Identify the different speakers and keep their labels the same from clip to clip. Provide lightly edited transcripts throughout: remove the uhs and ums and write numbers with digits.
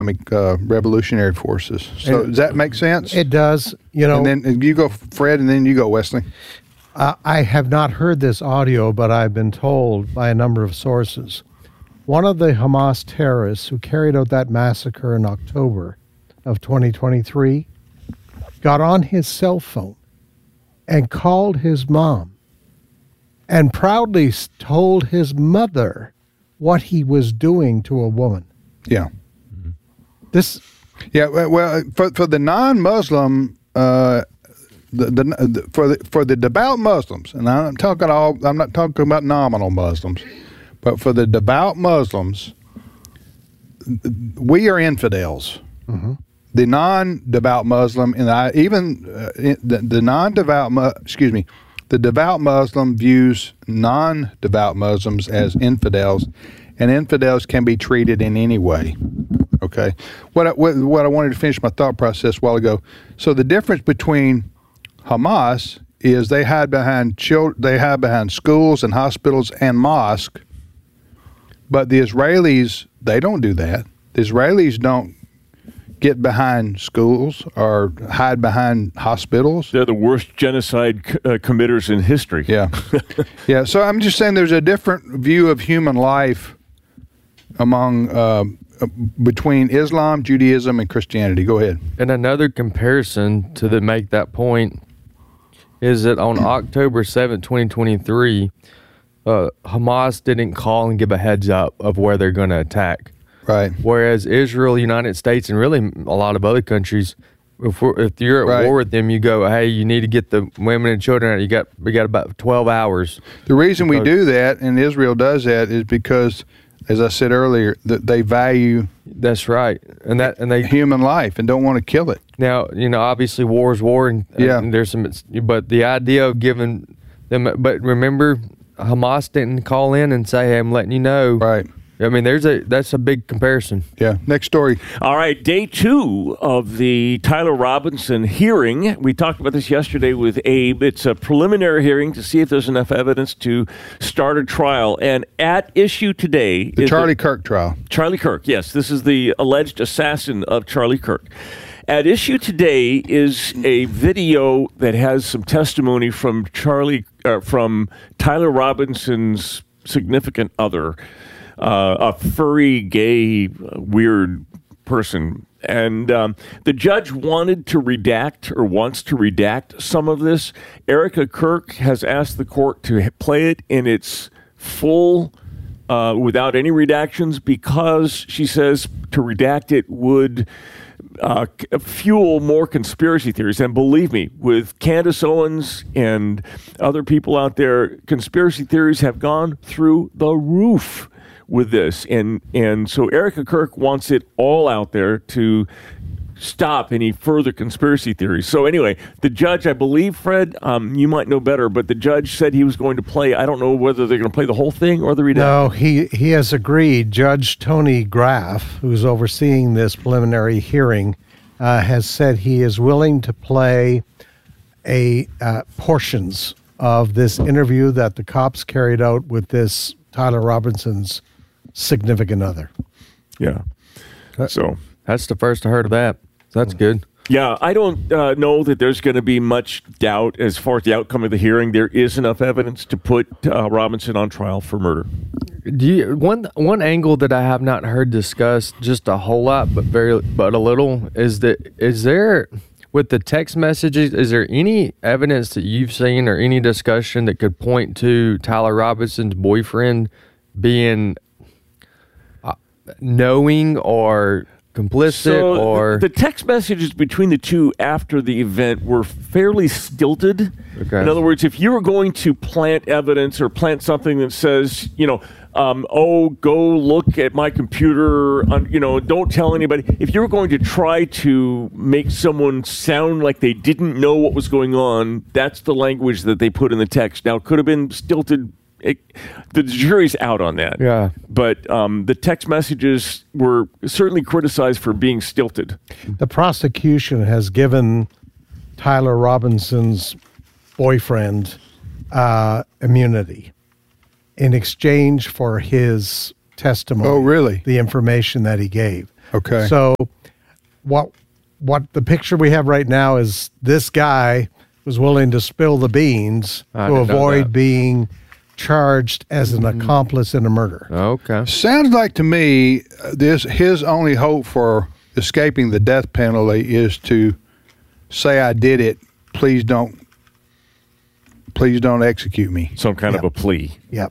Speaker 1: Islamic Revolutionary Forces. So does that make sense?
Speaker 2: It does.
Speaker 1: And then you go, Fred, and then you go, Wesley.
Speaker 2: I have not heard this audio, but I've been told by a number of sources. One of the Hamas terrorists who carried out that massacre in October of 2023 got on his cell phone and called his mom and proudly told his mother what he was doing to a woman.
Speaker 1: Yeah.
Speaker 2: This.
Speaker 1: Yeah. Well, for the non-Muslim, for the devout Muslims, and I'm not talking about nominal Muslims, but for the devout Muslims, we are infidels. Mm-hmm. The non-devout Muslim, and the devout Muslim views non-devout Muslims as infidels, and infidels can be treated in any way. Okay, what I wanted to finish my thought process a while ago. So the difference between Hamas is they hide behind schools and hospitals and mosques, but the Israelis, they don't do that. The Israelis don't get behind schools or hide behind hospitals.
Speaker 3: They're the worst genocide committers in history.
Speaker 1: Yeah. Yeah. So I'm just saying there's a different view of human life between Islam, Judaism, and Christianity. Go ahead.
Speaker 4: And another comparison to make that point is that on October 7th, 2023, Hamas didn't call and give a heads up of where they're going to attack.
Speaker 1: Right.
Speaker 4: Whereas Israel, United States, and really a lot of other countries, if you're at war with them, you go, hey, you need to get the women and children out. We got about 12 hours.
Speaker 1: The reason we do that, and Israel does that, is because, as I said earlier, that they value.
Speaker 4: That's right, and they
Speaker 1: human life and don't want to kill it.
Speaker 4: Now, obviously, war is war, and there's some. But the idea of giving them, but remember, Hamas didn't call in and say, "Hey, I'm letting you know."
Speaker 1: Right.
Speaker 4: I mean, that's a big comparison.
Speaker 1: Yeah. Next story.
Speaker 3: All right. Day 2 of the Tyler Robinson hearing. We talked about this yesterday with Abe. It's a preliminary hearing to see if there's enough evidence to start a trial. And at issue today
Speaker 1: the
Speaker 3: is
Speaker 1: Charlie Kirk trial.
Speaker 3: Charlie Kirk. Yes. This is the alleged assassin of Charlie Kirk. At issue today is a video that has some testimony from Tyler Robinson's significant other. A furry, gay, weird person. And the judge wants to redact some of this. Erica Kirk has asked the court to play it in its full, without any redactions, because she says to redact it would fuel more conspiracy theories. And believe me, with Candace Owens and other people out there, conspiracy theories have gone through the roof with this, and so Erica Kirk wants it all out there to stop any further conspiracy theories. So anyway, the judge, I believe, Fred, you might know better, but the judge said he was going to play. I don't know whether they're going to play the whole thing or the redaction.
Speaker 2: No, he has agreed. Judge Tony Graff, who's overseeing this preliminary hearing, has said he is willing to play portions of this interview that the cops carried out with this Tyler Robinson's significant other.
Speaker 3: Yeah. So
Speaker 4: that's the first I heard of that. So that's good.
Speaker 3: Yeah, I don't know that there's going to be much doubt as far as the outcome of the hearing. There is enough evidence to put Robinson on trial for murder.
Speaker 4: One angle that I have not heard discussed just a whole lot, but a little, is there with the text messages, is there any evidence that you've seen or any discussion that could point to Tyler Robinson's boyfriend being knowing or complicit? Or
Speaker 3: the text messages between the two after the event were fairly stilted. Okay. In other words, if you were going to plant evidence or plant something that says, go look at my computer, don't tell anybody. If you were going to try to make someone sound like they didn't know what was going on, that's the language that they put in the text. Now, it could have been stilted. The jury's out on that.
Speaker 4: Yeah.
Speaker 3: But the text messages were certainly criticized for being stilted.
Speaker 2: The prosecution has given Tyler Robinson's boyfriend immunity in exchange for his testimony.
Speaker 1: Oh, really?
Speaker 2: The information that he gave.
Speaker 1: Okay.
Speaker 2: So what the picture we have right now is this guy was willing to spill the beans
Speaker 4: I
Speaker 2: to
Speaker 4: didn't know
Speaker 2: avoid
Speaker 4: that.
Speaker 2: being charged as an accomplice in a murder.
Speaker 4: Okay.
Speaker 1: Sounds like to me his only hope for escaping the death penalty is to say I did it. Please don't execute me.
Speaker 3: Some kind of
Speaker 2: Yeah.
Speaker 3: a plea.
Speaker 2: Yep.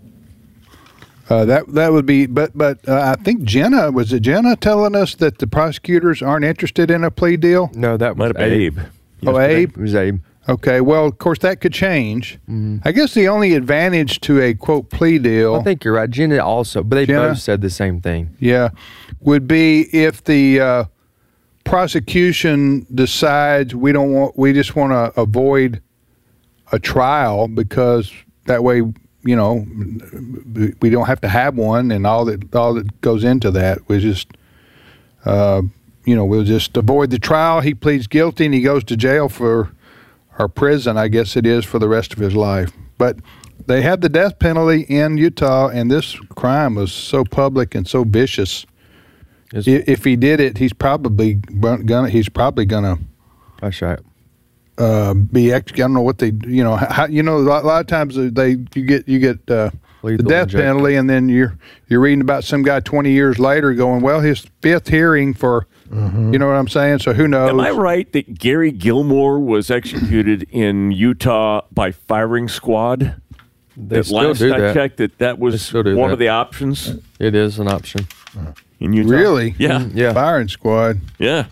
Speaker 1: That would be, but I think Jenna telling us that the prosecutors aren't interested in a plea deal?
Speaker 4: No, that
Speaker 3: Might
Speaker 4: was
Speaker 3: have been Abe.
Speaker 1: Oh, Abe.
Speaker 4: It was Abe.
Speaker 1: Okay, well, of course that could change. I guess the only advantage to a quote plea deal,
Speaker 4: I think you're right. Jenna also, but they
Speaker 1: Jenna?
Speaker 4: both said the same thing.
Speaker 1: yeah, would be if the prosecution decides we just want to avoid a trial because that way, we don't have to have one, and all that goes into that. We just, we'll just avoid the trial. He pleads guilty and he goes to jail or prison, I guess it is, for the rest of his life. But they have the death penalty in Utah, and this crime was so public and so vicious. If he did it, he's probably gonna
Speaker 4: That's right.
Speaker 1: be executed. I don't know what they, a lot of times you get the
Speaker 4: Lethal
Speaker 1: death
Speaker 4: injection.
Speaker 1: penalty, and then you're reading about some guy 20 years later going, well, his fifth hearing for, you know what I'm saying? So who knows?
Speaker 3: Am I right that Gary Gilmore was executed in Utah by firing squad?
Speaker 4: They still
Speaker 3: Last
Speaker 4: do
Speaker 3: I
Speaker 4: that.
Speaker 3: checked, that
Speaker 4: They
Speaker 3: was
Speaker 4: still do
Speaker 3: one
Speaker 4: that.
Speaker 3: of the options
Speaker 4: It is an option.
Speaker 3: in Utah.
Speaker 1: Really?
Speaker 3: Yeah.
Speaker 4: Yeah.
Speaker 1: Firing squad.
Speaker 3: Yeah.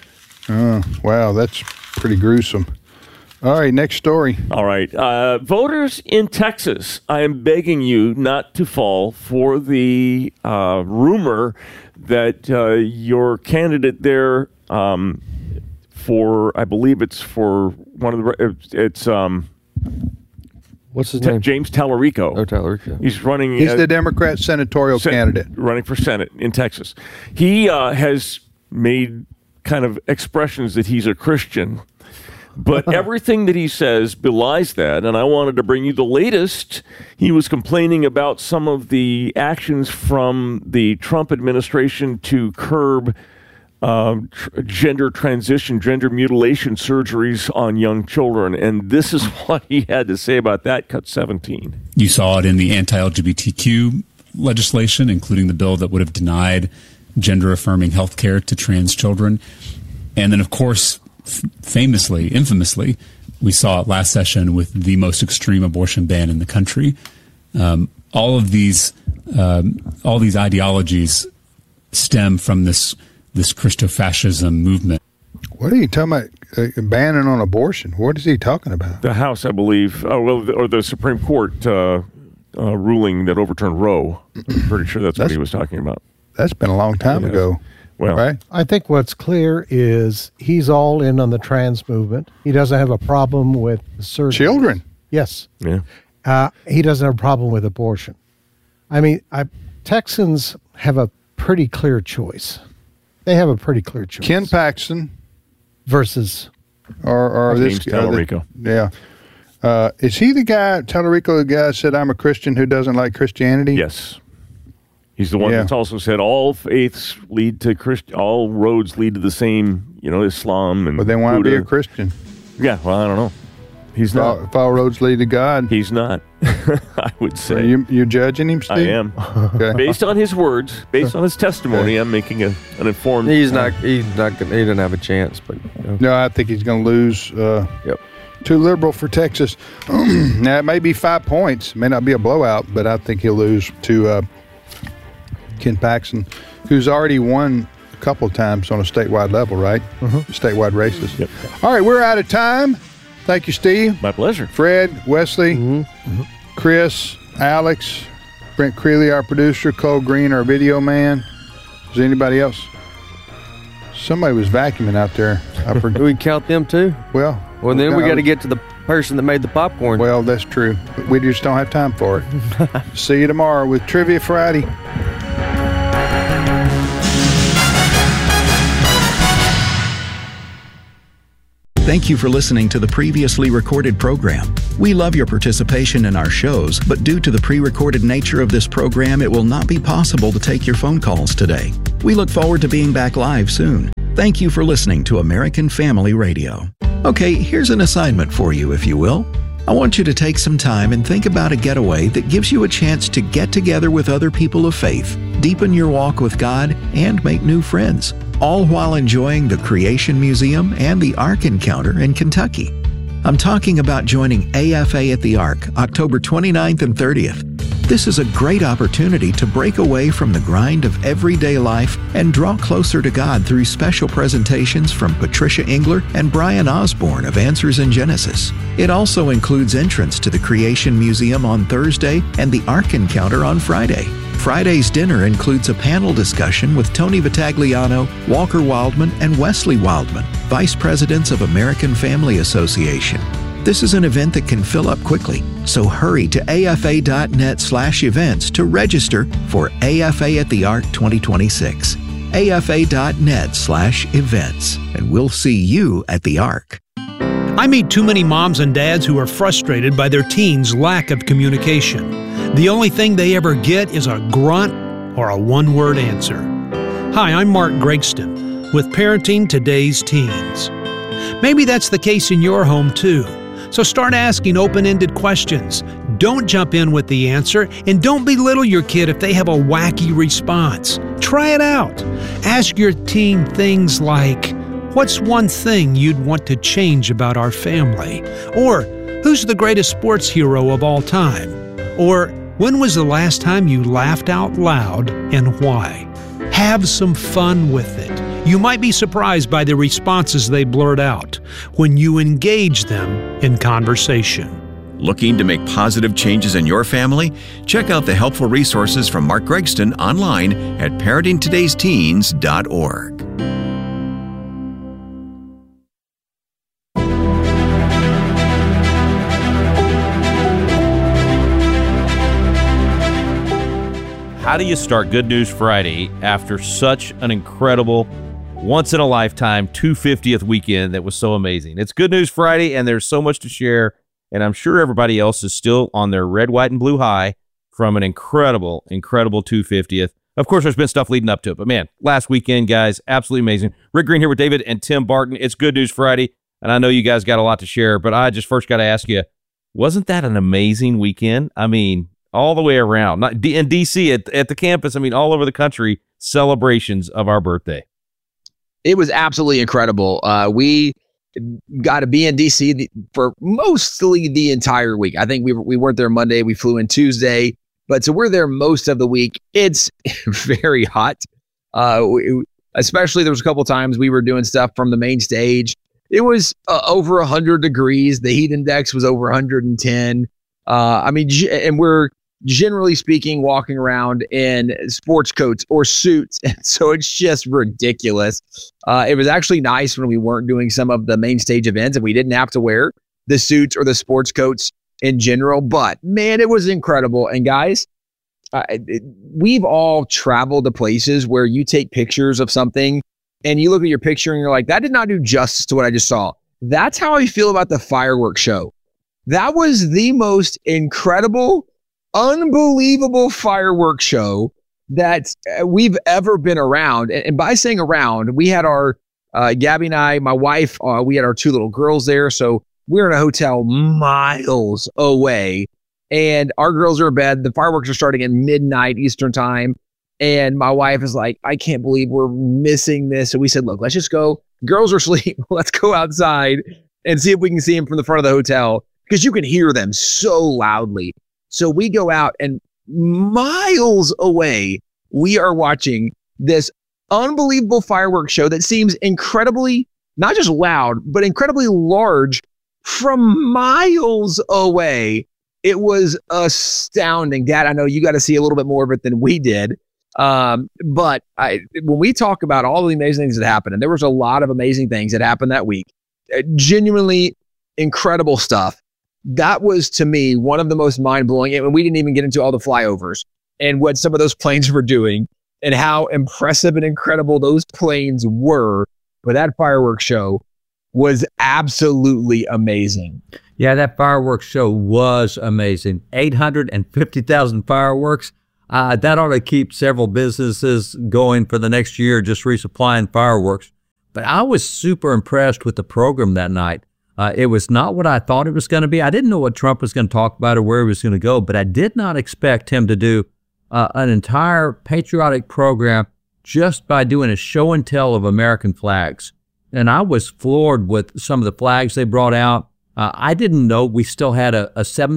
Speaker 1: Wow, that's pretty gruesome. All right, next story.
Speaker 3: All right. Voters in Texas, I am begging you not to fall for the rumor that your candidate there for, I believe it's for one of the, it's
Speaker 4: What's his name?
Speaker 3: James Tallarico.
Speaker 4: Oh, Tallarico.
Speaker 3: He's running.
Speaker 1: He's the Democrat senatorial candidate.
Speaker 3: running for Senate in Texas. He has made kind of expressions that he's a Christian, but everything that he says belies that. And I wanted to bring you the latest. He was complaining about some of the actions from the Trump administration to curb gender transition, gender mutilation surgeries on young children. And this is what he had to say about that. Cut 17.
Speaker 5: You saw it in the anti-LGBTQ legislation, including the bill that would have denied gender-affirming health care to trans children. And then, of course, infamously, we saw it last session with the most extreme abortion ban in the country. All these ideologies stem from this Christofascism movement.
Speaker 1: What are you talking about? Banning on abortion? What is he talking about?
Speaker 3: The House, I believe, or the Supreme Court ruling that overturned Roe. I'm pretty sure that's what he was talking about.
Speaker 1: That's been a long time
Speaker 3: Yes.
Speaker 1: ago.
Speaker 3: Well,
Speaker 1: right?
Speaker 2: I think what's clear is he's all in on the trans movement. He doesn't have a problem with surgery.
Speaker 1: Children.
Speaker 2: Yes.
Speaker 3: yeah.
Speaker 2: He doesn't have a problem with abortion. I mean, Texans have a pretty clear choice. They have a pretty clear choice.
Speaker 1: Ken Paxton
Speaker 2: versus
Speaker 1: or this
Speaker 3: James Tallarico.
Speaker 1: Yeah. Is he the guy, Tallarico, the guy that said, I'm a Christian who doesn't like Christianity?
Speaker 3: Yes. He's the one
Speaker 1: Yeah.
Speaker 3: that's also said all faiths lead to all roads lead to the same, Islam and
Speaker 1: But they want to be
Speaker 3: Buddha.
Speaker 1: a Christian.
Speaker 3: Yeah, well, I don't know. He's not.
Speaker 1: If all roads lead to God.
Speaker 3: He's not. I would
Speaker 1: Are
Speaker 3: say.
Speaker 1: you're judging him, Steve?
Speaker 3: I am.
Speaker 1: Okay.
Speaker 3: Based on his words, based on his testimony, I'm making an informed.
Speaker 4: He didn't have a chance, but
Speaker 1: No, I think he's going to lose.
Speaker 4: Yep.
Speaker 1: Too liberal for Texas. Now, it may be 5 points. It may not be a blowout, but I think he'll lose to Ken Paxton, who's already won a couple of times on a statewide level, right? Statewide races.
Speaker 3: Yep.
Speaker 1: All right, we're out of time. Thank you, Steve.
Speaker 3: My pleasure.
Speaker 1: Fred, Wesley, Chris, Alex, Brent Creeley, our producer, Cole Green, our video man. Is there anybody else? Somebody was vacuuming out there. I
Speaker 4: do
Speaker 1: forgot.
Speaker 4: we count them too?
Speaker 1: Well,
Speaker 4: Then we
Speaker 1: no,
Speaker 4: got to get to the person that made the popcorn.
Speaker 1: Well, that's true. But we just don't have time for it. See you tomorrow with Trivia Friday.
Speaker 6: Thank you for listening to the previously recorded program. We love your participation in our shows, but due to the pre-recorded nature of this program, it will not be possible to take your phone calls today. We look forward to being back live soon. Thank you for listening to American Family Radio. Okay, here's an assignment for you, if you will. I want you to take some time and think about a getaway that gives you a chance to get together with other people of faith, deepen your walk with God, and make new friends, all while enjoying the Creation Museum and the Ark Encounter in Kentucky. I'm talking about joining AFA at the Ark, October 29th and 30th. This is a great opportunity to break away from the grind of everyday life and draw closer to God through special presentations from Patricia Engler and Brian Osborne of Answers in Genesis. It also includes entrance to the Creation Museum on Thursday and the Ark Encounter on Friday. Friday's dinner includes a panel discussion with Tony Vitagliano, Walker Wildman, and Wesley Wildman, Vice Presidents of American Family Association. This is an event that can fill up quickly, so hurry to afa.net/events to register for AFA at the Ark 2026. afa.net/events, and we'll see you at the Ark.
Speaker 7: I meet too many moms and dads who are frustrated by their teens' lack of communication. The only thing they ever get is a grunt or a one-word answer. Hi, I'm Mark Gregston with Parenting Today's Teens. Maybe that's the case in your home too. So start asking open-ended questions. Don't jump in with the answer, and don't belittle your kid if they have a wacky response. Try it out. Ask your teen things like, what's one thing you'd want to change about our family? Or, who's the greatest sports hero of all time? Or, when was the last time you laughed out loud and why? Have some fun with it. You might be surprised by the responses they blurt out when you engage them in conversation.
Speaker 8: Looking to make positive changes in your family? Check out the helpful resources from Mark Gregston online at parentingtodaysteens.org.
Speaker 9: How do you start Good News Friday after such an incredible, once-in-a-lifetime 250th weekend that was so amazing? It's Good News Friday, and there's so much to share, and I'm sure everybody else is still on their red, white, and blue high from an incredible, incredible 250th. Of course, there's been stuff leading up to it, but man, last weekend, guys, absolutely amazing. Rick Green here with David and Tim Barton. It's Good News Friday, and I know you guys got a lot to share, but I just first got to ask you, wasn't that an amazing weekend? I mean, all the way around, not in D.C., at the campus, I mean, all over the country, celebrations of our birthday.
Speaker 10: It was absolutely incredible. We got to be in D.C. for mostly the entire week. I think we weren't there Monday. We flew in Tuesday. But so we're there most of the week. It's very hot. Especially there was a couple times we were doing stuff from the main stage. It was over 100 degrees. The heat index was over 110. I mean, and we're generally speaking walking around in sports coats or suits. And so it's just ridiculous. It was actually nice when we weren't doing some of the main stage events and we didn't have to wear the suits or the sports coats in general. But man, it was incredible. And guys, we've all traveled to places where you take pictures of something and you look at your picture and you're like, that did not do justice to what I just saw. That's how I feel about the fireworks show. That was the most incredible, unbelievable fireworks show that we've ever been around. And by saying around, we had our, Gabby and I, my wife, we had our two little girls there. So we're in a hotel miles away and our girls are in bed. The fireworks are starting at midnight Eastern time. And my wife is like, I can't believe we're missing this. So we said, look, let's just go. Girls are asleep. Let's go outside and see if we can see them from the front of the hotel, because you can hear them so loudly. So we go out and miles away, we are watching this unbelievable fireworks show that seems incredibly, not just loud, but incredibly large from miles away. It was astounding. Dad, I know you got to see a little bit more of it than we did. But when we talk about all the amazing things that happened, and there was a lot of amazing things that happened that week, genuinely incredible stuff. That was, to me, one of the most mind-blowing. And we didn't even get into all the flyovers and what some of those planes were doing and how impressive and incredible those planes were. But that fireworks show was absolutely amazing.
Speaker 11: Yeah, that fireworks show was amazing. 850,000 fireworks. That ought to keep several businesses going for the next year, just resupplying fireworks. But I was super impressed with the program that night. It was not what I thought it was going to be. I didn't know what Trump was going to talk about or where he was going to go, but I did not expect him to do an entire patriotic program just by doing a show and tell of American flags. And I was floored with some of the flags they brought out. I didn't know we still had a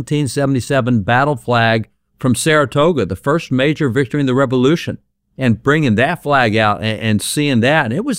Speaker 11: 1777 battle flag from Saratoga, the first major victory in the Revolution, and bringing that flag out and seeing that. And it was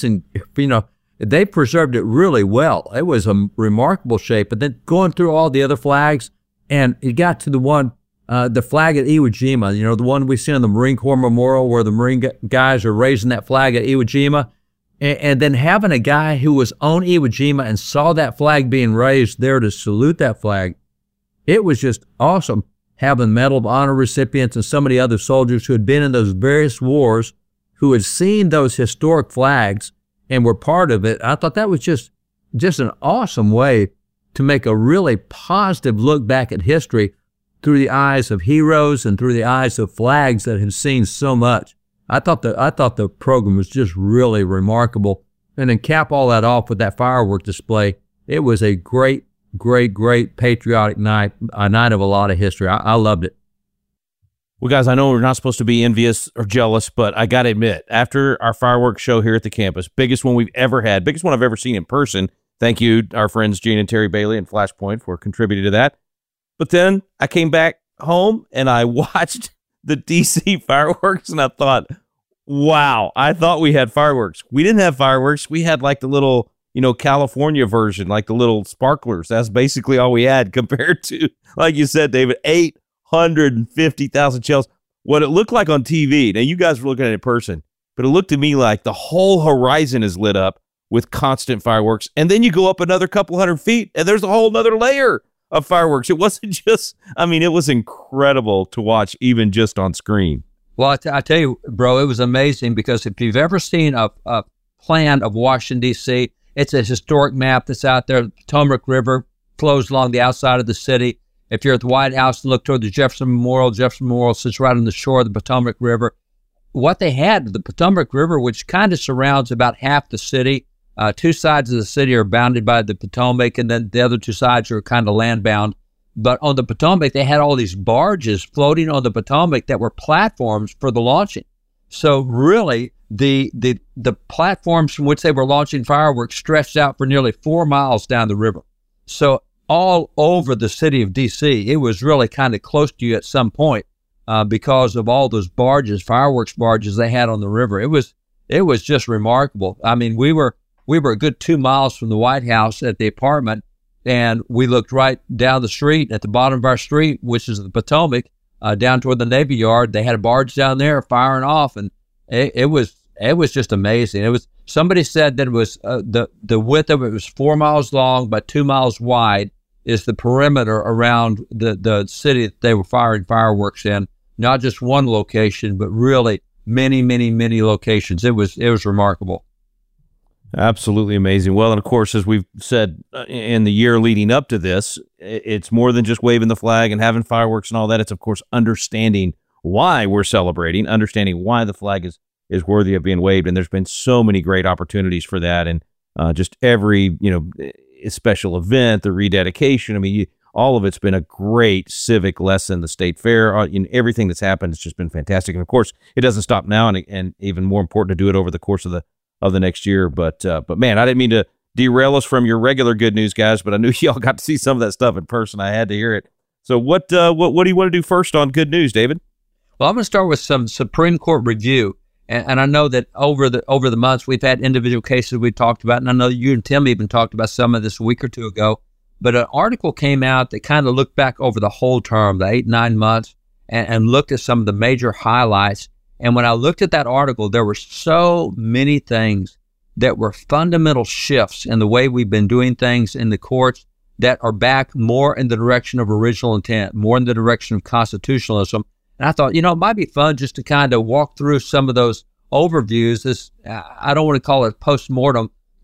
Speaker 11: they preserved it really well. It was a remarkable shape. But then going through all the other flags, and it got to the one, the flag at Iwo Jima, the one we see on the Marine Corps Memorial where the Marine guys are raising that flag at Iwo Jima. And then having a guy who was on Iwo Jima and saw that flag being raised there to salute that flag, it was just awesome having Medal of Honor recipients and so many other soldiers who had been in those various wars, who had seen those historic flags and were part of it. I thought that was just an awesome way to make a really positive look back at history through the eyes of heroes and through the eyes of flags that have seen so much. I thought the program was just really remarkable. And then cap all that off with that firework display. It was a great, great, great patriotic night, a night of a lot of history. I loved it.
Speaker 9: Well, guys, I know we're not supposed to be envious or jealous, but I got to admit, after our fireworks show here at the campus, biggest one we've ever had, biggest one I've ever seen in person. Thank you, our friends Gene and Terry Bailey and Flashpoint, for contributing to that. But then I came back home and I watched the DC fireworks, and I thought, wow, I thought we had fireworks. We didn't have fireworks. We had like the little, California version, like the little sparklers. That's basically all we had compared to, like you said, David, 850,000 shells. What it looked like on TV, now you guys were looking at it in person, but it looked to me like the whole horizon is lit up with constant fireworks. And then you go up another couple hundred feet, and there's a whole nother layer of fireworks. It wasn't just, it was incredible to watch even just on screen.
Speaker 11: Well, I tell you, bro, it was amazing because if you've ever seen a plan of Washington, D.C., it's a historic map that's out there. The Potomac River flows along the outside of the city. If you're at the White House and look toward the Jefferson Memorial sits right on the shore of the Potomac River. What they had, the Potomac River, which kind of surrounds about half the city, two sides of the city are bounded by the Potomac, and then the other two sides are kind of land-bound. But on the Potomac, they had all these barges floating on the Potomac that were platforms for the launching. So really, the platforms from which they were launching fireworks stretched out for nearly 4 miles down the river. So all over the city of D.C., it was really kind of close to you at some point because of all those barges, fireworks barges they had on the river. It was just remarkable. I mean, we were a good 2 miles from the White House at the apartment, and we looked right down the street at the bottom of our street, which is the Potomac, down toward the Navy Yard. They had a barge down there firing off, and it was just amazing. Somebody said that it was the width of it was 4 miles long by 2 miles wide is the perimeter around the city that they were firing fireworks in. Not just one location, but really many, many, many locations. It was remarkable.
Speaker 9: Absolutely amazing. Well, and of course, as we've said in the year leading up to this, it's more than just waving the flag and having fireworks and all that. It's, of course, understanding why we're celebrating, understanding why the flag is worthy of being waved. And there's been so many great opportunities for that. And just every, special event, the rededication, all of it's been a great civic lesson. The state fair, everything that's happened has just been fantastic. And of course, it doesn't stop now, and even more important to do it over the course of the next year. But man, I didn't mean to derail us from your regular good news, guys, but I knew y'all got to see some of that stuff in person. I had to hear it. So what do you want to do first on good news, David?
Speaker 11: Well, I'm going to start with some Supreme Court review. And I know that over the months, we've had individual cases we talked about, and I know you and Tim even talked about some of this a week or two ago. But an article came out that kind of looked back over the whole term, the 8-9 months, and looked at some of the major highlights. And when I looked at that article, there were so many things that were fundamental shifts in the way we've been doing things in the courts that are back more in the direction of original intent, more in the direction of constitutionalism. And I thought, it might be fun just to kind of walk through some of those overviews. I don't want to call it postmortem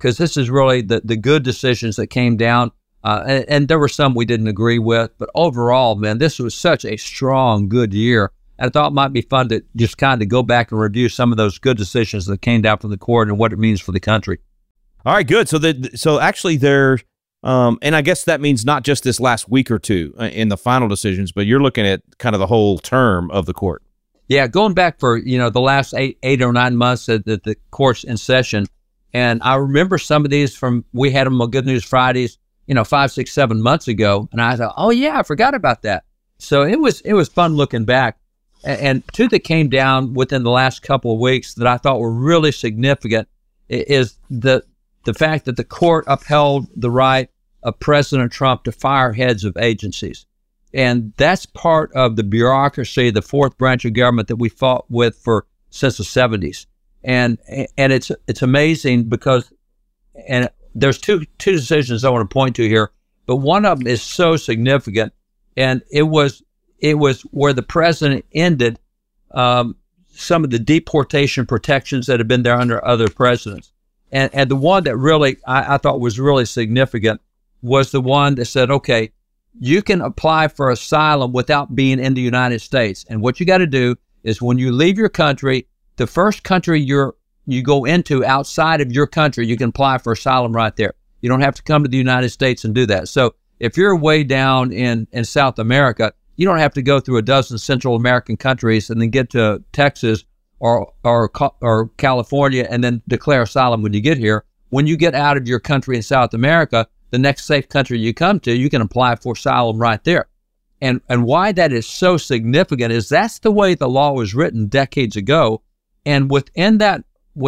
Speaker 11: because this is really the good decisions that came down. And there were some we didn't agree with, but overall, man, this was such a strong, good year. And I thought it might be fun to just kind of go back and review some of those good decisions that came down from the court and what it means for the country.
Speaker 9: All right, good. So actually there, and I guess that means not just this last week or two in the final decisions, but you're looking at kind of the whole term of the court.
Speaker 11: Yeah, going back for, the last eight or 9 months that the court's in session. And I remember some of these we had them on Good News Fridays, 5, 6, 7 months ago. And I thought, oh yeah, I forgot about that. So it was fun looking back. And two that came down within the last couple of weeks that I thought were really significant is the fact that the court upheld the right of President Trump to fire heads of agencies. And that's part of the bureaucracy, the fourth branch of government that we fought with since the 70s. And it's amazing because, and there's two decisions I want to point to here, but one of them is so significant, and it was where the president ended some of the deportation protections that had been there under other presidents. And the one that really I thought was really significant was the one that said, okay, you can apply for asylum without being in the United States. And what you got to do is when you leave your country, the first country you go into outside of your country, you can apply for asylum right there. You don't have to come to the United States and do that. So if you're way down in South America, you don't have to go through a dozen Central American countries and then get to Texas or California and then declare asylum when you get here. When you get out of your country in South America, the next safe country you come to, you can apply for asylum right there. And why that is so significant is that's the way the law was written decades ago. And within that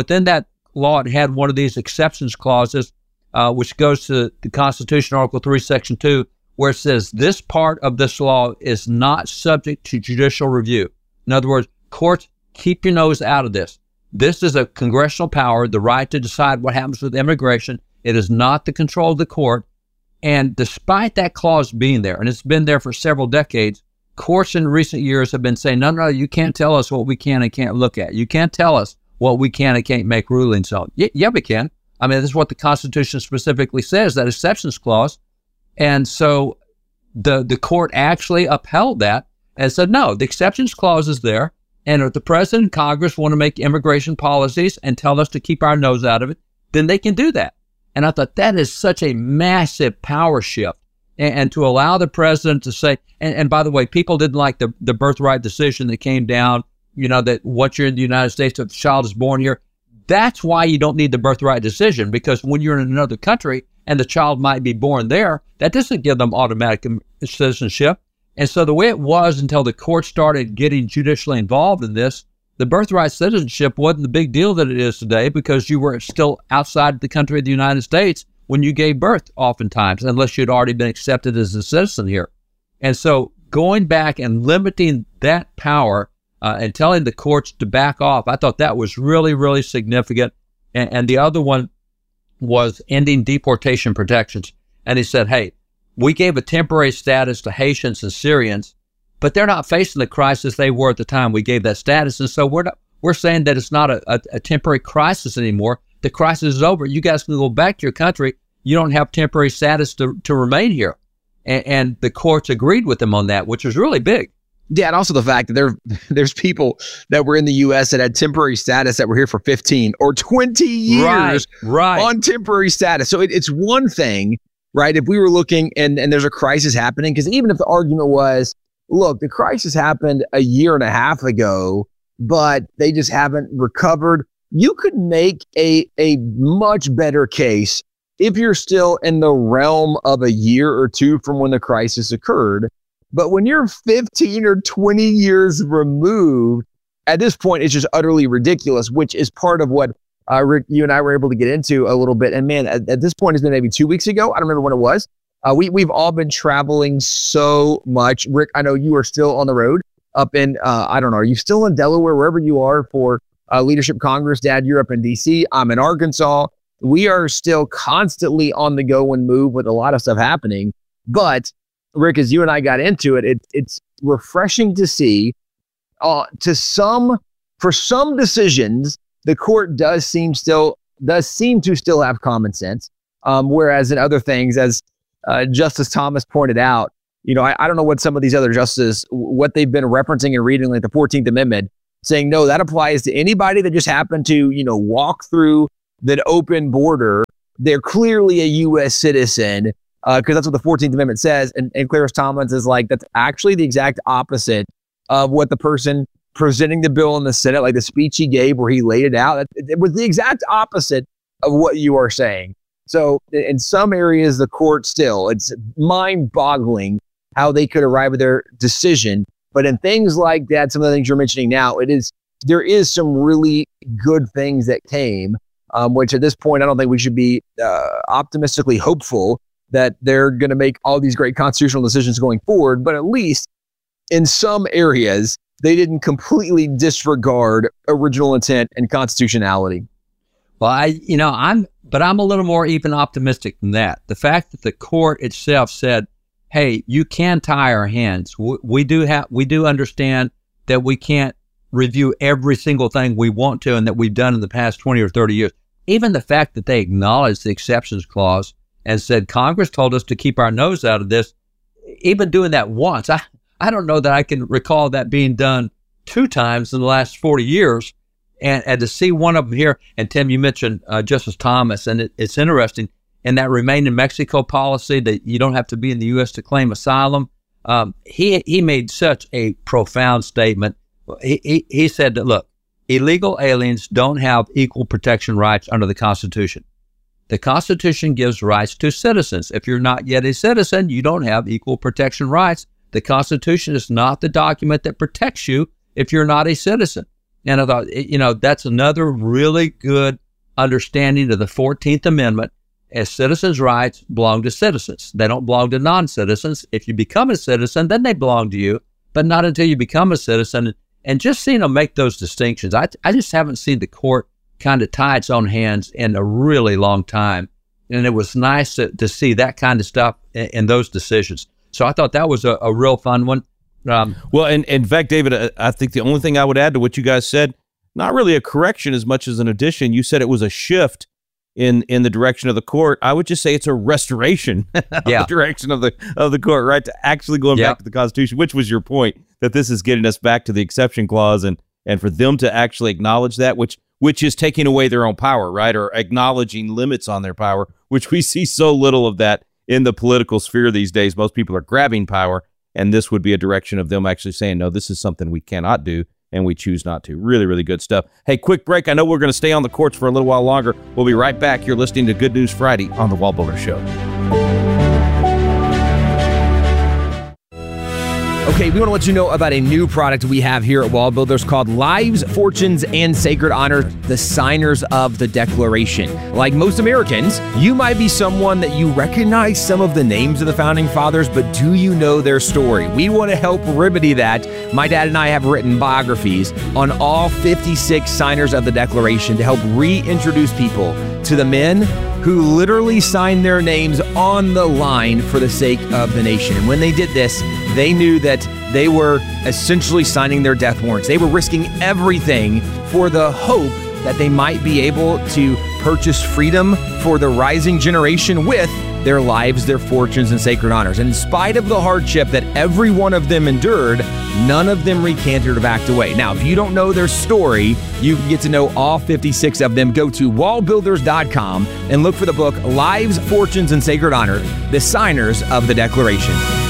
Speaker 11: law, it had one of these exceptions clauses, which goes to the Constitution, Article 3, Section 2, where it says this part of this law is not subject to judicial review. In other words, courts, keep your nose out of this. This is a congressional power, the right to decide what happens with immigration. It is not the control of the court. And despite that clause being there, and it's been there for several decades, courts in recent years have been saying, no, you can't tell us what we can and can't look at. You can't tell us what we can and can't make rulings on. Yeah, we can. I mean, this is what the Constitution specifically says, that exceptions clause. And so the court actually upheld that and said, no, the exceptions clause is there. And if the president and Congress want to make immigration policies and tell us to keep our nose out of it, then they can do that. And I thought that is such a massive power shift. And to allow the president to say, and by the way, people didn't like the birthright decision that came down, that once you're in the United States, if the child is born here, that's why you don't need the birthright decision, because when you're in another country and the child might be born there, that doesn't give them automatic citizenship. And so the way it was until the court started getting judicially involved in this, the birthright citizenship wasn't the big deal that it is today, because you were still outside the country of the United States when you gave birth oftentimes, unless you'd already been accepted as a citizen here. And so going back and limiting that power and telling the courts to back off, I thought that was really, really significant. And the other one was ending deportation protections. And he said, hey, we gave a temporary status to Haitians and Syrians, but they're not facing the crisis they were at the time we gave that status. And so we're saying that it's not a temporary crisis anymore. The crisis is over. You guys can go back to your country. You don't have temporary status to remain here. And the courts agreed with them on that, which was really big.
Speaker 10: Yeah, and also the fact that there's people that were in the U.S. that had temporary status that were here for 15 or 20 years
Speaker 11: right.
Speaker 10: on temporary status. So it's one thing, right, if we were looking and there's a crisis happening, because even if the argument was, look, the crisis happened a year and a half ago, but they just haven't recovered, you could make a much better case if you're still in the realm of a year or two from when the crisis occurred. But when you're 15 or 20 years removed, at this point, it's just utterly ridiculous, which is part of what Rick, you and I were able to get into a little bit. And man, at this point, it's been maybe 2 weeks ago. I don't remember when it was. We've all been traveling so much. Rick, I know you are still on the road up in, I don't know, are you still in Delaware, wherever you are for Leadership Congress? Dad, you're up in D.C. I'm in Arkansas. We are still constantly on the go and move with a lot of stuff happening. But Rick, as you and I got into it, it's refreshing to see for some decisions, the court does seem still does seem to still have common sense. Whereas in other things, as Justice Thomas pointed out, I don't know what some of these other justices, what they've been referencing and reading, like the 14th Amendment, saying, no, that applies to anybody that just happened to, walk through that open border. They're clearly a U.S. citizen, because that's what the 14th Amendment says. And Clarence Thomas is like, that's actually the exact opposite of what the person presenting the bill in the Senate, like the speech he gave where he laid it out. It was the exact opposite of what you are saying. So in some areas, the court still, it's mind-boggling how they could arrive at their decision. But in things like that, some of the things you're mentioning now, there is some really good things that came, which at this point, I don't think we should be optimistically hopeful that they're going to make all these great constitutional decisions going forward. But at least in some areas, they didn't completely disregard original intent and constitutionality.
Speaker 11: Well, I'm a little more even optimistic than that. The fact that the court itself said, hey, you can tie our hands. We do understand that we can't review every single thing we want to and that we've done in the past 20 or 30 years. Even the fact that they acknowledged the exceptions clause and said, Congress told us to keep our nose out of this, even doing that once. I don't know that I can recall that being done 2 times in the last 40 years. And to see one of them here, and Tim, you mentioned Justice Thomas, and it's interesting, in that Remain in Mexico policy that you don't have to be in the U.S. to claim asylum, he made such a profound statement. He said that, look, illegal aliens don't have equal protection rights under the Constitution. The Constitution gives rights to citizens. If you're not yet a citizen, you don't have equal protection rights. The Constitution is not the document that protects you if you're not a citizen. And I thought, that's another really good understanding of the 14th Amendment, as citizens' rights belong to citizens. They don't belong to non-citizens. If you become a citizen, then they belong to you, but not until you become a citizen. And just seeing them make those distinctions, I just haven't seen the court kind of tie its own hands in a really long time. And it was nice to see that kind of stuff in those decisions. So I thought that was a real fun one.
Speaker 9: Well, and in fact, David, I think the only thing I would add to what you guys said, not really a correction as much as an addition. You said it was a shift in the direction of the court. I would just say it's a restoration of the direction of the court, right? To actually going back to the Constitution, which was your point, that this is getting us back to the exception clause, and for them to actually acknowledge that, which is taking away their own power, right? Or acknowledging limits on their power, which we see so little of that in the political sphere these days. Most people are grabbing power, and this would be a direction of them actually saying, no, this is something we cannot do, and we choose not to. Really, really good stuff. Hey, quick break. I know we're going to stay on the courts for a little while longer. We'll be right back. You're listening to Good News Friday on The Wall Builder Show.
Speaker 10: Okay, we want to let you know about a new product we have here at Wall Builders called Lives, Fortunes, and Sacred Honor, the Signers of the Declaration. Like most Americans, you might be someone that you recognize some of the names of the Founding Fathers, but do you know their story? We want to help remedy that. My dad and I have written biographies on all 56 signers of the Declaration to help reintroduce people to the men who literally signed their names on the line for the sake of the nation. And when they did this, they knew that they were essentially signing their death warrants. They were risking everything for the hope that they might be able to purchase freedom for the rising generation with their lives, their fortunes, and sacred honors. And in spite of the hardship that every one of them endured, none of them recanted or backed away. Now, if you don't know their story, you can get to know all 56 of them. Go to wallbuilders.com and look for the book, Lives, Fortunes, and Sacred Honor, the Signers of the Declaration.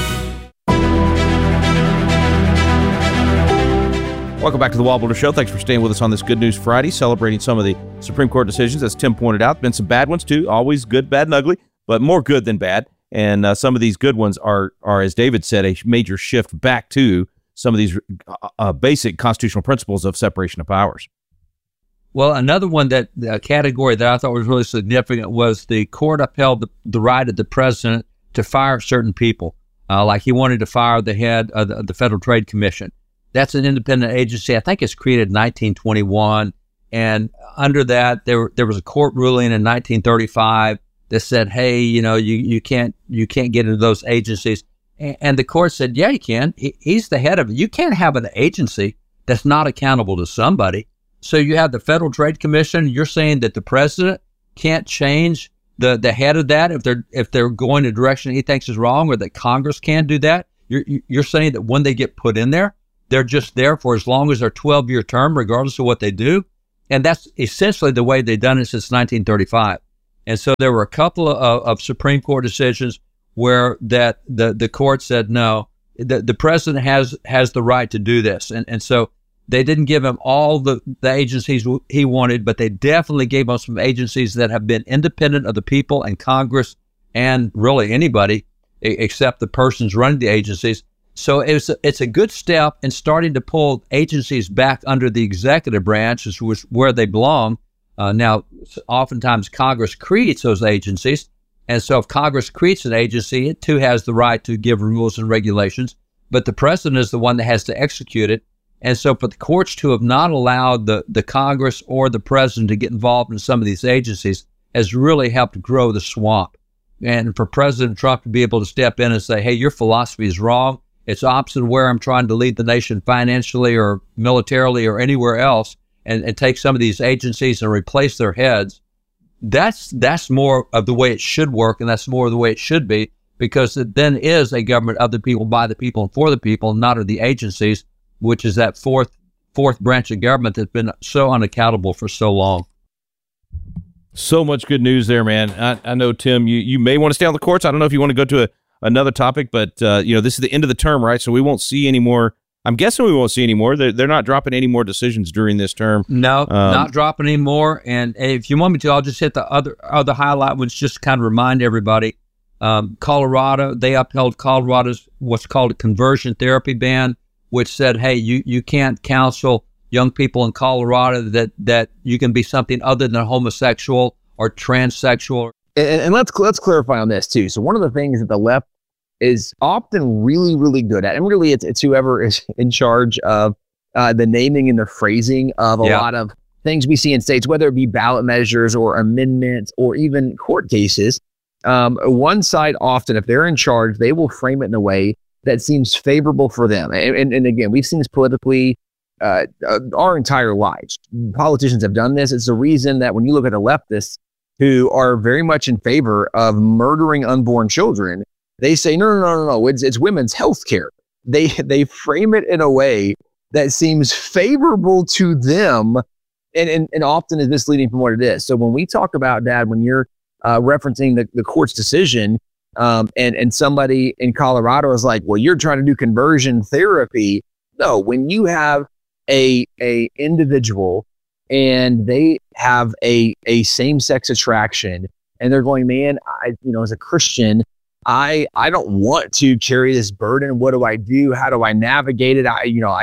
Speaker 9: Welcome back to the Wall Builder Show. Thanks for staying with us on this Good News Friday, celebrating some of the Supreme Court decisions, as Tim pointed out. Been some bad ones, too. Always good, bad, and ugly, but more good than bad. And some of these good ones are, as David said, a major shift back to some of these basic constitutional principles of separation of powers.
Speaker 11: Well, another one category that I thought was really significant was the court upheld the right of the president to fire certain people. Like he wanted to fire the head of the Federal Trade Commission. That's an independent agency. I think it's created in 1921. And under that, there was a court ruling in 1935 that said, hey, you can't get into those agencies. And the court said, yeah, you can. He's the head of it. You can't have an agency that's not accountable to somebody. So you have the Federal Trade Commission. You're saying that the president can't change the head of that if they're going in a direction he thinks is wrong, or that Congress can't do that. You're saying that when they get put in there, they're just there for as long as their 12-year term, regardless of what they do. And that's essentially the way they've done it since 1935. And so there were a couple of Supreme Court decisions where that the court said, no, the president has the right to do this. And so they didn't give him all the agencies he wanted, but they definitely gave him some agencies that have been independent of the people and Congress and really anybody except the persons running the agencies. So it's a good step in starting to pull agencies back under the executive branch, which was where they belong. Now, oftentimes Congress creates those agencies. And so if Congress creates an agency, it too has the right to give rules and regulations, but the president is the one that has to execute it. And so for the courts to have not allowed the Congress or the president to get involved in some of these agencies has really helped grow the swamp. And for President Trump to be able to step in and say, hey, your philosophy is wrong. It's opposite of where I'm trying to lead the nation financially or militarily or anywhere else, and take some of these agencies and replace their heads. That's more of the way it should work, and that's more of the way it should be, because it then is a government of the people, by the people, and for the people, not of the agencies, which is that fourth branch of government that's been so unaccountable for so long.
Speaker 9: So much good news there, man. I know, Tim, you may want to stay on the courts. I don't know if you want to go to another topic, but this is the end of the term, right? So we won't see any more. I'm guessing we won't see any more. They're not dropping any more decisions during this term.
Speaker 11: No, not dropping any more. And if you want me to, I'll just hit the other highlight ones, just to kind of remind everybody. Colorado, they upheld Colorado's what's called a conversion therapy ban, which said, hey, you can't counsel young people in Colorado that you can be something other than homosexual or transsexual.
Speaker 10: And let's clarify on this too. So one of the things that the left is often really, really good at, and really it's whoever is in charge of the naming and the phrasing of a lot of things we see in states, whether it be ballot measures or amendments or even court cases. One side often, if they're in charge, they will frame it in a way that seems favorable for them. And again, we've seen this politically our entire lives. Politicians have done this. It's the reason that when you look at the leftists who are very much in favor of murdering unborn children, they say, no, it's women's health care. They frame it in a way that seems favorable to them and often is misleading from what it is. So when we talk about, Dad, when you're referencing the court's decision and somebody in Colorado is like, well, you're trying to do conversion therapy. No, when you have a individual and they have a same-sex attraction and they're going, man, as a Christian, I don't want to carry this burden. What do I do? How do I navigate it?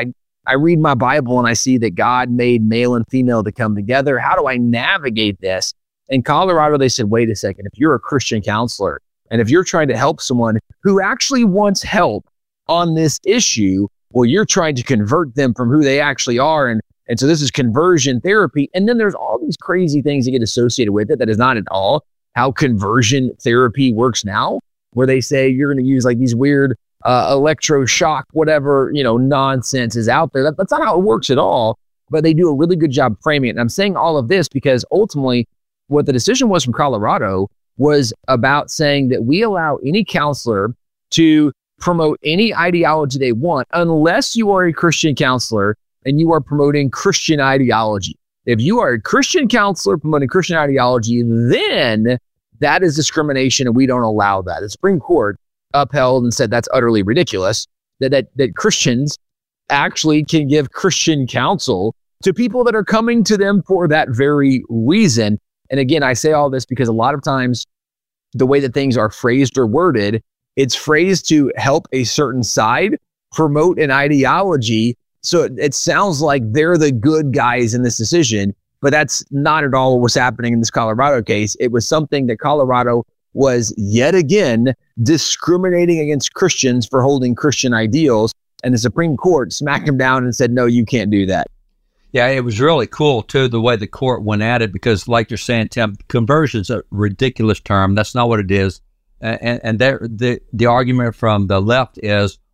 Speaker 10: I read my Bible and I see that God made male and female to come together. How do I navigate this? In Colorado, they said, wait a second, if you're a Christian counselor and if you're trying to help someone who actually wants help on this issue, well, you're trying to convert them from who they actually are. And so this is conversion therapy. And then there's all these crazy things that get associated with it that is not at all how conversion therapy works now, where they say you're going to use like these weird electroshock, whatever, nonsense is out there. That's not how it works at all, but they do a really good job framing it. And I'm saying all of this because ultimately what the decision was from Colorado was about saying that we allow any counselor to promote any ideology they want, unless you are a Christian counselor and you are promoting Christian ideology. If you are a Christian counselor promoting Christian ideology, then that is discrimination and we don't allow that. The Supreme Court upheld and said that's utterly ridiculous, that Christians actually can give Christian counsel to people that are coming to them for that very reason. And again, I say all this because a lot of times the way that things are phrased or worded, it's phrased to help a certain side promote an ideology. So it sounds like they're the good guys in this decision, but that's not at all what was happening in this Colorado case. It was something that Colorado was yet again discriminating against Christians for holding Christian ideals. And the Supreme Court smacked him down and said, no, you can't do that.
Speaker 11: Yeah, it was really cool, too, the way the court went at it, because like you're saying, Tim, conversion is a ridiculous term. That's not what it is. And the argument from the left is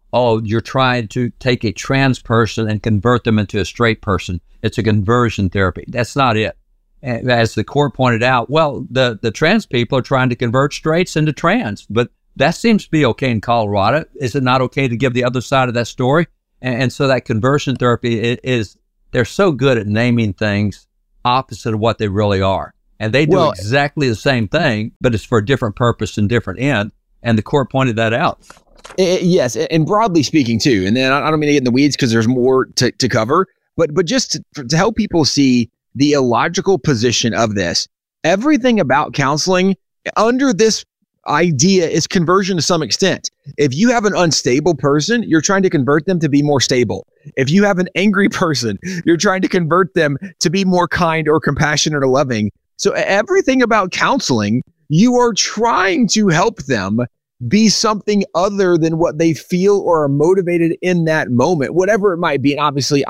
Speaker 11: oh, you're trying to take a trans person and convert them into a straight person. It's a conversion therapy. That's not it. And as the court pointed out, well, the trans people are trying to convert straights into trans, but that seems to be okay in Colorado. Is it not okay to give the other side of that story? And so that conversion therapy is, they're so good at naming things opposite of what they really are. And they do exactly the same thing, but it's for a different purpose and different end. And the court pointed that out.
Speaker 10: Yes, and broadly speaking too, and then I don't mean to get in the weeds because there's more to cover, but just to help people see the illogical position of this, everything about counseling under this idea is conversion to some extent. If you have an unstable person, you're trying to convert them to be more stable. If you have an angry person, you're trying to convert them to be more kind or compassionate or loving. So everything about counseling, you are trying to help them be something other than what they feel or are motivated in that moment, whatever it might be. And obviously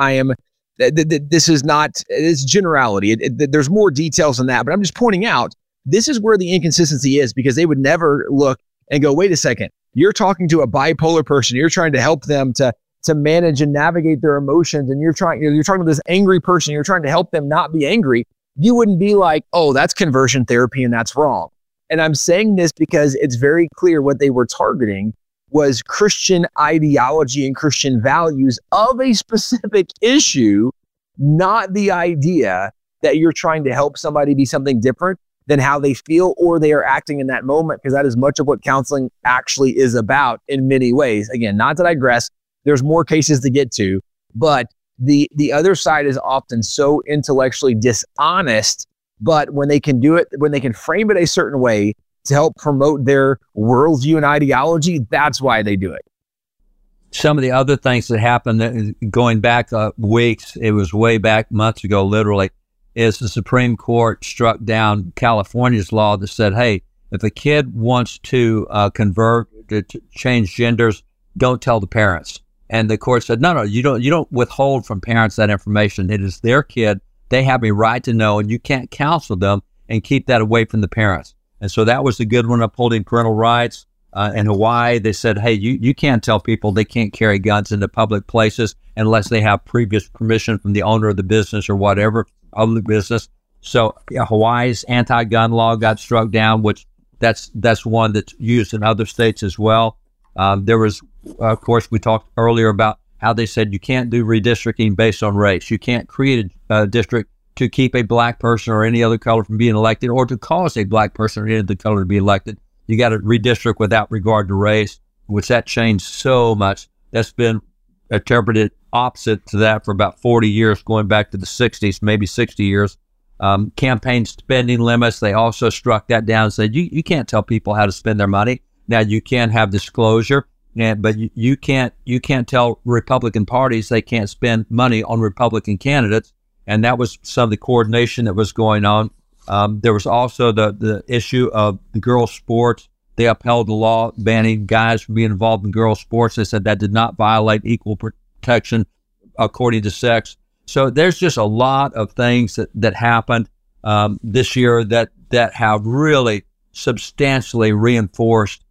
Speaker 10: this is not, it's generality. There's more details than that, but I'm just pointing out, this is where the inconsistency is, because they would never look and go, wait a second, you're talking to a bipolar person. You're trying to help them to manage and navigate their emotions. And you're talking to this angry person. You're trying to help them not be angry. You wouldn't be like, oh, that's conversion therapy and that's wrong. And I'm saying this because it's very clear what they were targeting was Christian ideology and Christian values of a specific issue, not the idea that you're trying to help somebody be something different than how they feel or they are acting in that moment, because that is much of what counseling actually is about in many ways. Again, not to digress, there's more cases to get to, but the other side is often so intellectually dishonest, but when they can do it, when they can frame it a certain way to help promote their worldview and ideology, that's why they do it.
Speaker 11: Some of the other things that happened going back weeks, it was way back months ago, literally, is the Supreme Court struck down California's law that said, hey, if a kid wants to convert, to change genders, don't tell the parents. And the court said, no, you don't withhold from parents that information. It is their kid. They have a right to know, and you can't counsel them and keep that away from the parents. And so that was a good one, upholding parental rights. In Hawaii, they said, hey, you can't tell people they can't carry guns into public places unless they have previous permission from the owner of the business or whatever of the business. So Hawaii's anti-gun law got struck down, which that's one that's used in other states as well. There was, of course, we talked earlier about how they said you can't do redistricting based on race. You can't create a district to keep a black person or any other color from being elected, or to cause a black person or any other color to be elected. You got to redistrict without regard to race, which that changed so much. That's been interpreted opposite to that for about 40 years, going back to the 60s, maybe 60 years. Campaign spending limits, they also struck that down and said, you can't tell people how to spend their money. Now, you can have disclosure, but you can't tell Republican parties they can't spend money on Republican candidates. And that was some of the coordination that was going on. There was also the issue of the girls' sports. They upheld the law banning guys from being involved in girls' sports. They said that did not violate equal protection according to sex. So there's just a lot of things that happened this year that have really substantially reinforced,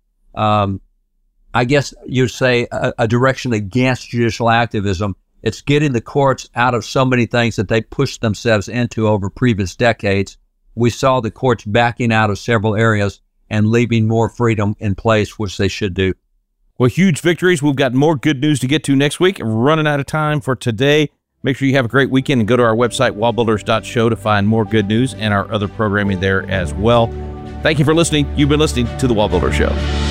Speaker 11: I guess you'd say, a direction against judicial activism. It's getting the courts out of so many things that they pushed themselves into over previous decades. We saw the courts backing out of several areas and leaving more freedom in place, which they should do.
Speaker 9: Well, huge victories. We've got more good news to get to next week. We're running out of time for today. Make sure you have a great weekend and go to our website, wallbuilders.show, to find more good news and our other programming there as well. Thank you for listening. You've been listening to The Wall Builder Show.